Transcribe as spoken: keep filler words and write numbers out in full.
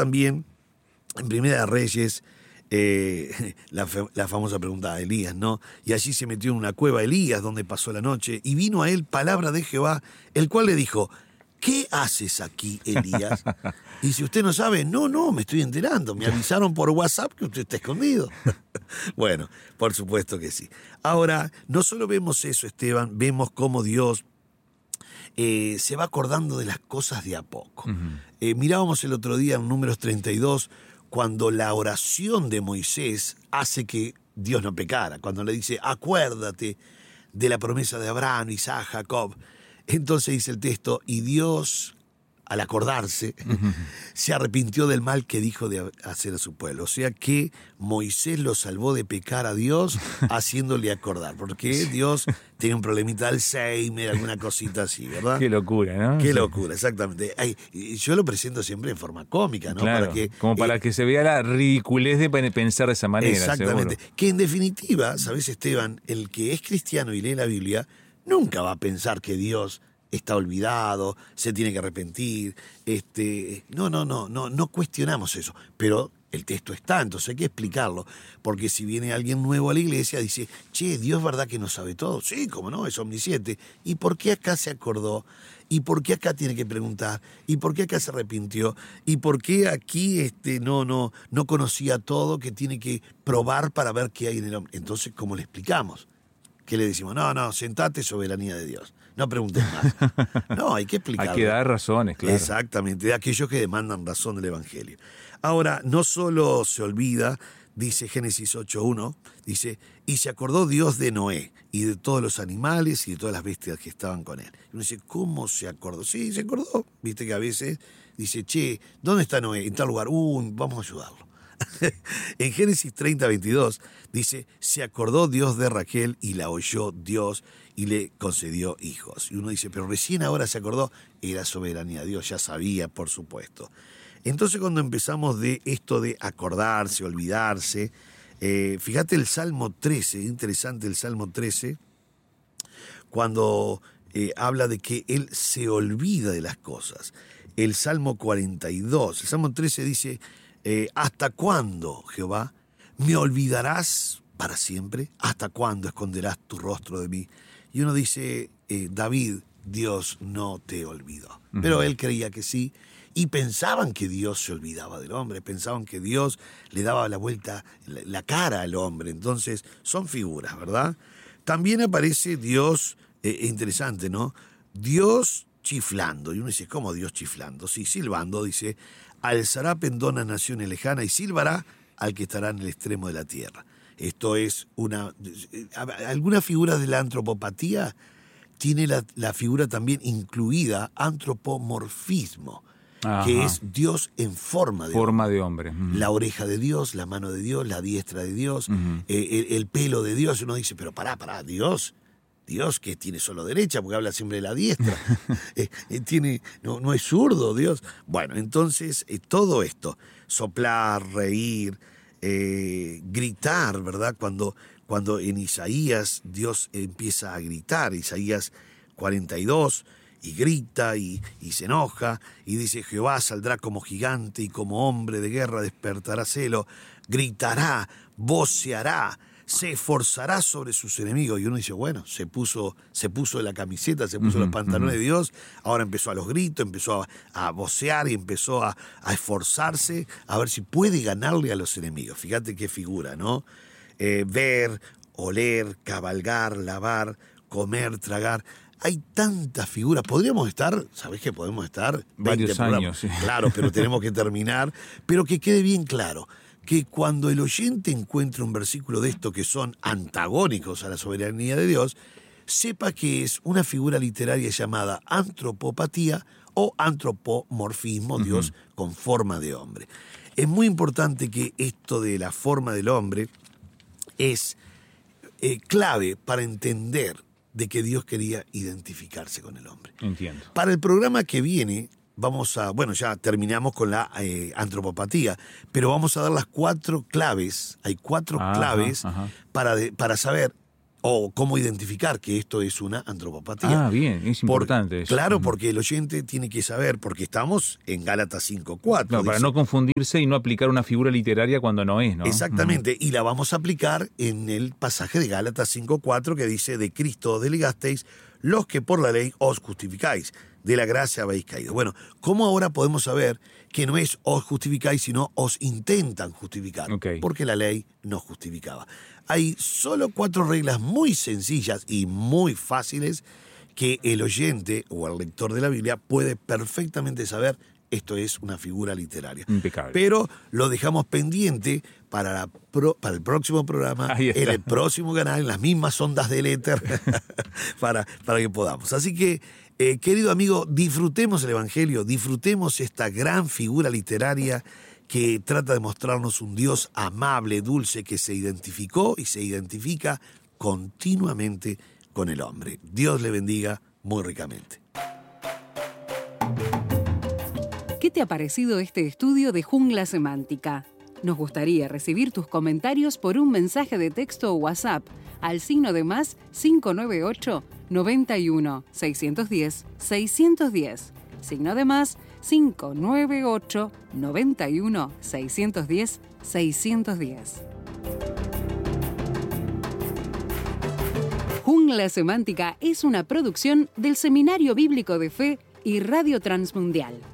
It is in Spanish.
también en Primera de Reyes eh, la, la famosa pregunta de Elías, ¿no? Y allí se metió en una cueva Elías donde pasó la noche y vino a él palabra de Jehová, el cual le dijo: ¿qué haces aquí, Elías? Y si usted no sabe, no, no, me estoy enterando. Me avisaron por WhatsApp que usted está escondido. Bueno, por supuesto que sí. Ahora, no solo vemos eso, Esteban, vemos cómo Dios eh, se va acordando de las cosas de a poco. Uh-huh. Eh, mirábamos el otro día en Números treinta y dos, cuando la oración de Moisés hace que Dios no pecara. Cuando le dice, acuérdate de la promesa de Abraham, Isaac, Jacob. Entonces dice el texto, y Dios, al acordarse, uh-huh. se arrepintió del mal que dijo de hacer a su pueblo. O sea que Moisés lo salvó de pecar a Dios haciéndole acordar, porque Dios tiene un problemita de Alzheimer, alguna cosita así, ¿verdad? Qué locura, ¿no? Qué sí. locura, exactamente. Ay, yo lo presento siempre en forma cómica, ¿no? Claro, para que, como para eh, que se vea la ridiculez de pensar de esa manera. Exactamente. Seguro. Que en definitiva, ¿sabes, Esteban? El que es cristiano y lee la Biblia nunca va a pensar que Dios está olvidado, se tiene que arrepentir. Este, no, no, no, no, no cuestionamos eso. Pero el texto está, entonces hay que explicarlo. Porque si viene alguien nuevo a la iglesia, dice, che, ¿Dios es verdad que no sabe todo? Sí, cómo no, es omnisciente. ¿Y por qué acá se acordó? ¿Y por qué acá tiene que preguntar? ¿Y por qué acá se arrepintió? ¿Y por qué aquí este, no, no, no conocía todo, que tiene que probar para ver qué hay en el hombre? Entonces, ¿cómo le explicamos? ¿Qué le decimos? No, no, sentate, soberanía de Dios. No preguntes más. No, hay que explicarlo. Hay que dar razones, claro. Exactamente, de aquellos que demandan razón del Evangelio. Ahora, no solo se olvida, dice Génesis ocho uno, dice, y se acordó Dios de Noé y de todos los animales y de todas las bestias que estaban con él. Y uno dice, ¿cómo se acordó? Sí, se acordó. Viste que a veces dice, che, ¿dónde está Noé? En tal lugar. Uh, vamos a ayudarlo. En Génesis treinta veintidós dice, se acordó Dios de Raquel y la oyó Dios y le concedió hijos. Y uno dice, pero recién ahora se acordó. Era soberanía de Dios, ya sabía, por supuesto. Entonces, cuando empezamos de esto de acordarse, olvidarse, eh, fíjate el Salmo trece, interesante el Salmo trece, cuando eh, habla de que Él se olvida de las cosas. El Salmo cuarenta y dos, el Salmo trece dice, eh, ¿hasta cuándo, Jehová, me olvidarás para siempre? ¿Hasta cuándo esconderás tu rostro de mí? Y uno dice, eh, David, Dios no te olvidó. Uh-huh. Pero él creía que sí. Y pensaban que Dios se olvidaba del hombre, pensaban que Dios le daba la vuelta, la, la cara al hombre. Entonces, son figuras, ¿verdad? También aparece Dios, eh, interesante, ¿no? Dios chiflando. Y uno dice, ¿cómo Dios chiflando? Sí, silbando, dice, alzará pendón a naciones lejanas y silbará al que estará en el extremo de la tierra. Esto es una... Alguna figura de la antropopatía tiene la, la figura también incluida, antropomorfismo. Ajá. Que es Dios en forma de forma hombre. de hombre. Uh-huh. La oreja de Dios, la mano de Dios, la diestra de Dios, uh-huh. eh, el, el pelo de Dios. Uno dice, pero pará, pará, Dios, Dios que tiene solo derecha, porque habla siempre de la diestra. eh, eh, tiene, no, no es zurdo, Dios. Bueno, entonces, eh, todo esto, soplar, reír, eh, gritar, ¿verdad? Cuando, cuando en Isaías Dios empieza a gritar, Isaías cuarenta y dos, y grita y, y se enoja y dice, Jehová saldrá como gigante y como hombre de guerra despertará celo, gritará, voceará, se esforzará sobre sus enemigos. Y uno dice, bueno, se puso, se puso la camiseta, se puso uh-huh, los pantalones uh-huh. de Dios, ahora empezó a los gritos, empezó a, a vocear y empezó a, a esforzarse a ver si puede ganarle a los enemigos. Fíjate qué figura, ¿no? Eh, ver, oler, cabalgar, lavar, comer, tragar. Hay tantas figuras. Podríamos estar, ¿sabés qué? Podemos estar varios años. Sí. Claro, pero tenemos que terminar. Pero que quede bien claro que cuando el oyente encuentre un versículo de esto que son antagónicos a la soberanía de Dios, sepa que es una figura literaria llamada antropopatía o antropomorfismo, uh-huh. Dios con forma de hombre. Es muy importante que esto de la forma del hombre es eh, clave para entender de que Dios quería identificarse con el hombre. Entiendo. Para el programa que viene, vamos a, bueno, ya terminamos con la eh, antropopatía, pero vamos a dar las cuatro claves, hay cuatro ajá, claves ajá. Para, de, para saber o cómo identificar que esto es una antropopatía. Ah, bien, es importante Por, eso. Claro, Mm. porque el oyente tiene que saber, porque estamos en Gálatas cinco cuatro. No, para no confundirse y no aplicar una figura literaria cuando no es, ¿no? Exactamente, y la vamos a aplicar en el pasaje de Gálatas cinco cuatro que dice: de Cristo delegasteis los que por la ley os justificáis, de la gracia habéis caído. Bueno, ¿cómo ahora podemos saber que no es os justificáis, sino os intentan justificar? Okay. Porque la ley nos justificaba. Hay solo cuatro reglas muy sencillas y muy fáciles que el oyente o el lector de la Biblia puede perfectamente saber. Esto es una figura literaria. Impecable. Pero lo dejamos pendiente para, la pro, para el próximo programa, Ahí está. en el próximo canal, en las mismas ondas del éter, para, para que podamos. Así que, eh, querido amigo, disfrutemos el Evangelio, disfrutemos esta gran figura literaria que trata de mostrarnos un Dios amable, dulce, que se identificó y se identifica continuamente con el hombre. Dios le bendiga muy ricamente. ¿Qué te ha parecido este estudio de Jungla Semántica? Nos gustaría recibir tus comentarios por un mensaje de texto o WhatsApp al signo de más cinco nueve ocho, noventa y uno, seiscientos diez, seiscientos diez. Signo de más cinco nueve ocho, noventa y uno, seiscientos diez, seiscientos diez. Jungla Semántica es una producción del Seminario Bíblico de Fe y Radio Transmundial.